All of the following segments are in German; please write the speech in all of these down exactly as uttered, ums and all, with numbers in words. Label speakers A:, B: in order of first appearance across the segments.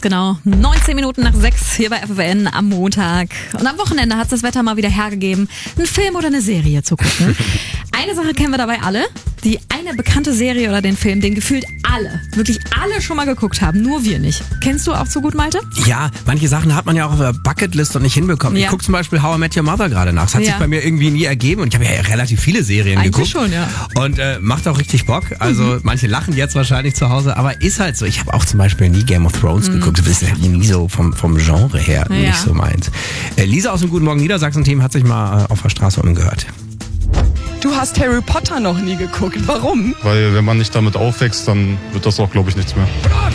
A: genau neunzehn Minuten nach sechs hier bei F F N am Montag. Und am Wochenende hat das Wetter mal wieder hergegeben, einen Film oder eine Serie zu gucken. Eine Sache kennen wir dabei alle. Die eine bekannte Serie oder den Film, den gefühlt alle, wirklich alle schon mal geguckt haben, nur wir nicht. Kennst du auch so gut, Malte?
B: Ja, manche Sachen hat man ja auch auf der Bucketlist und nicht hinbekommen.
A: Ja.
B: Ich gucke zum Beispiel How I Met Your Mother gerade nach. Das hat
A: Ja.
B: sich bei mir irgendwie nie ergeben und ich habe ja relativ viele Serien
A: Eigentlich
B: geguckt.
A: schon, ja.
B: Und äh, macht auch richtig Bock. Also
A: Mhm.
B: manche lachen jetzt wahrscheinlich zu Hause, aber ist halt so. Ich habe auch zum Beispiel nie Game of Thrones
A: Mhm.
B: geguckt. Das ist halt nie so vom, vom Genre her
A: Ja.
B: nicht so meins. Äh, Lisa aus dem Guten Morgen Niedersachsen-Team hat sich mal äh, auf der Straße umgehört.
C: Du hast Harry Potter noch nie geguckt. Warum?
D: Weil wenn man nicht damit aufwächst, dann wird das auch, glaube ich, nichts mehr.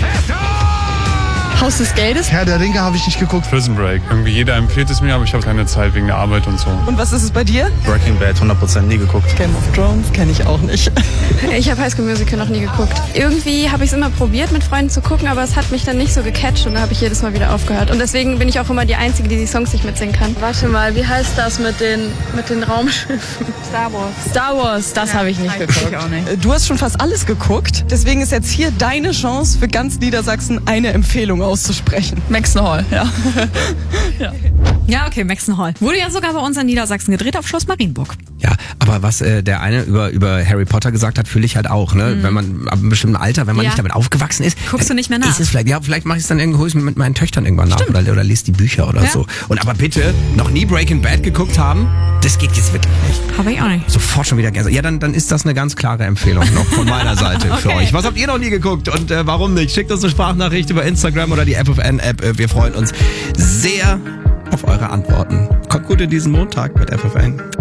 C: Haus des Geldes?
E: Herr der Ringe habe ich nicht geguckt.
D: Prison Break. Irgendwie jeder empfiehlt es mir, aber ich habe keine Zeit wegen der Arbeit und so.
C: Und was ist es bei dir?
E: Breaking Bad hundert Prozent nie geguckt.
C: Game of Thrones kenne ich auch nicht.
F: Ich habe High School Musical noch nie geguckt. Irgendwie habe ich es immer probiert, mit Freunden zu gucken, aber es hat mich dann nicht so gecatcht und da habe ich jedes Mal wieder aufgehört. Und deswegen bin ich auch immer die Einzige, die die Songs nicht mitsingen kann.
G: Warte mal, wie heißt das mit den, mit den Raumschiffen?
F: Star Wars.
G: Star Wars, das habe ich nicht geguckt.
C: Du hast schon fast alles geguckt. Deswegen ist jetzt hier deine Chance, für ganz Niedersachsen eine Empfehlung auszusprechen.
G: Maxen Hall, ja.
A: Ja, okay, Maxen Hall. Wurde ja sogar bei uns in Niedersachsen gedreht auf Schloss Marienburg.
B: Ja, aber was äh, der eine über über Harry Potter gesagt hat, fühle ich halt auch. Ne? Wenn man ab einem bestimmten Alter, wenn man
A: Ja.
B: nicht damit aufgewachsen ist,
A: Guckst du nicht mehr nach.
B: Ist es vielleicht, ja, vielleicht mache ich es dann irgendwo, hol ich es mir mit meinen Töchtern irgendwann nach oder, oder lese die Bücher oder
A: Ja.
B: so. Und aber bitte noch nie Breaking Bad geguckt haben, das geht jetzt wirklich nicht.
A: Habe ich auch nicht.
B: Sofort schon wieder gerne. Ja, dann, dann ist das eine ganz klare Empfehlung noch von meiner Seite für
A: Okay.
B: euch. Was habt ihr noch nie geguckt und äh, warum nicht? Schickt uns eine Sprachnachricht über Instagram oder die F F N-App. Äh, Wir freuen uns sehr auf eure Antworten. Kommt gut in diesen Montag mit F F N.